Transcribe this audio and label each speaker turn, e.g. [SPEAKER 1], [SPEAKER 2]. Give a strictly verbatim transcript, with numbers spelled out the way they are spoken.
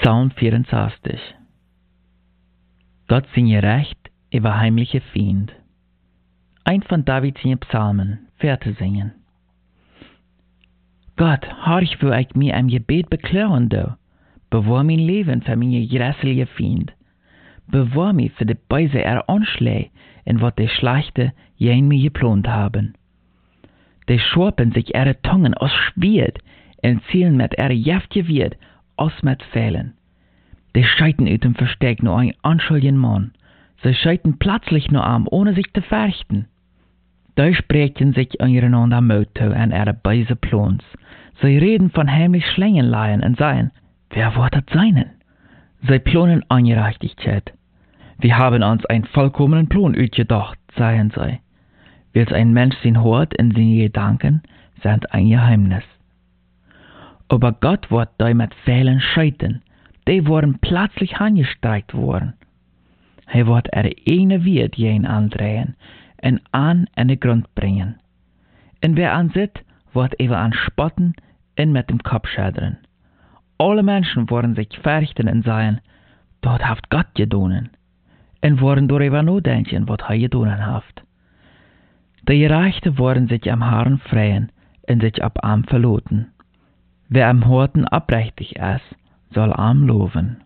[SPEAKER 1] Psalm vierenzestig. Gott singe recht über heimliche Fiend. Ein von Davids Psalmen, Verse singen. Gott, horch, wo ich mir am Gebet beklauen do. Bewahr mein Leben für meine grässliche Fiend. Bewahr mich für die Beise er Anschläge, in wat die Schlechte jen mir geplant haben. Die schorpen sich ihre Tongen aus Schwert, und zielen mit ihre Jäftje Wirt aus mit Pfeilen. Die scheiten uit dem Versteck nur ein anschuldigen Mann. Sie scheiten plötzlich nur am, ohne sich zu fürchten. Da sprechen sich untereinander Mut an ihre böse Plans. Sie reden von heimlich Schlangenleihen und sagen, wer wird das sein? Sie planen Ungerechtigkeit. Wir haben uns einen vollkommenen Plan ausgedacht, sagen sie. Wils ein Mensch sein Hort in seine Gedanken sind ein Geheimnis. Aber Gott wird da mit vielen scheiden. Die wurden plötzlich angestreckt worden. Er wird er eine Wirt jen andrehen und an in den Grund bringen. Und wer ansieht, wird er an spotten und mit dem Kopf schädern. Alle Menschen wollen sich fürchten und sagen, dort haft Gott gedonen. Und wollen darüber nachdenken, was er gedonen haft. Die Gerechte wollen sich am Herrn freuen und sich ab ihm verloten. Wer am Horten abrechtig ist, soll am loben.